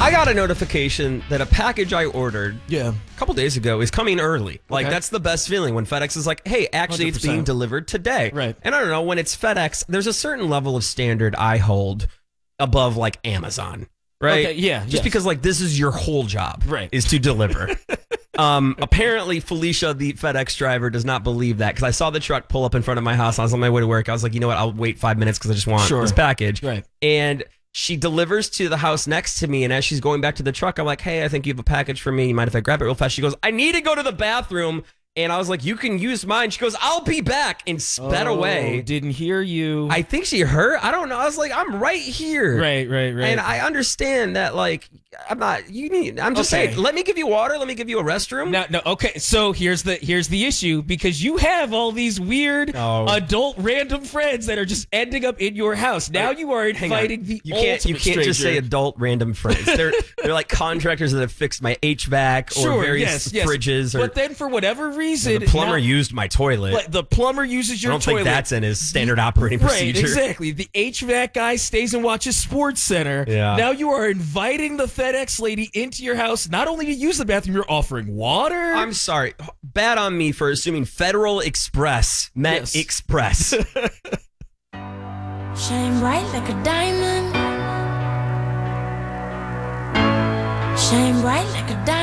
I got a notification that a package I ordered a couple days ago is coming early. Like, that's the best feeling when FedEx is like, hey, actually, 100%. it's being delivered today. Right. And I don't know, when it's FedEx, there's a certain level of standard I hold above, like, Amazon. Right? Okay, yeah. Just because, like, this is your whole job. Right. Is to deliver. Apparently, Felicia, the FedEx driver, does not believe that, because I saw the truck pull up in front of my house. I was on my way to work. I was like, you know what? I'll wait 5 minutes because I just want this package. Right. And she delivers to the house next to me. And as she's going back to the truck, I'm like, hey, I think you have a package for me. You mind if I grab it real fast? She goes, I need to go to the bathroom. And I was like, you can use mine. She goes, I'll be back, and sped away. Didn't hear you. I think she heard. I don't know. I was like, I'm right here. Right. And I understand that, like, I'm just saying, let me give you water. Let me give you a restroom. No. Okay. So here's the issue, because you have all these weird adult random friends that are just ending up in your house. Now you are inviting the ultimate You can't just say adult random friends. They're like contractors that have fixed my HVAC or various fridges. But then for whatever reason, the plumber used my toilet. The plumber uses your toilet. I don't think that's in his standard operating procedure. Right, exactly. The HVAC guy stays and watches Sports Center. Yeah. Now you are inviting the FedEx lady into your house, not only to use the bathroom, you're offering water. I'm sorry. Bad on me for assuming Federal Express meant Express. Shine bright like a diamond. Shine bright like a diamond.